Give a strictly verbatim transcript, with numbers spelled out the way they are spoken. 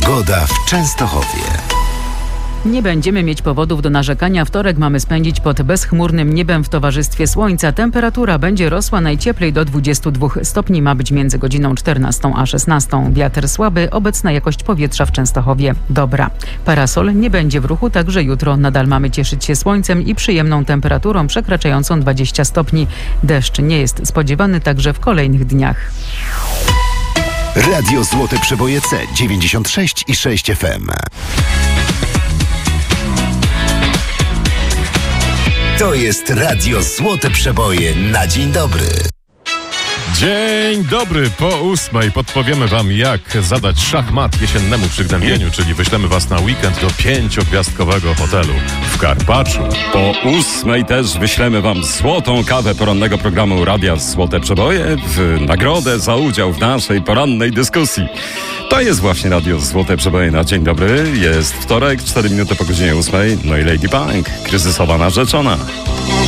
Pogoda w Częstochowie. Nie będziemy mieć powodów do narzekania. Wtorek mamy spędzić pod bezchmurnym niebem w towarzystwie słońca. Temperatura będzie rosła najcieplej do dwudziestu dwóch stopni. Ma być między godziną czternastą a szesnastą. Wiatr słaby, obecna jakość powietrza w Częstochowie dobra. Parasol nie będzie w ruchu, także jutro nadal mamy cieszyć się słońcem i przyjemną temperaturą przekraczającą dwadzieścia stopni. Deszcz nie jest spodziewany także w kolejnych dniach. Radio Złote Przeboje C dziewięćdziesiąt sześć i sześć F M. To jest Radio Złote Przeboje na dzień dobry. Dzień dobry, po ósmej podpowiemy wam, jak zadać szachmat jesiennemu przygnębieniu, czyli wyślemy was na weekend do pięciogwiazdkowego hotelu w Karpaczu. Po ósmej też wyślemy wam złotą kawę porannego programu Radia Złote Przeboje w nagrodę za udział w naszej porannej dyskusji. To jest właśnie Radio Złote Przeboje na dzień dobry. Jest wtorek, cztery minuty po godzinie ósmej. No i Lady Punk, kryzysowa narzeczona.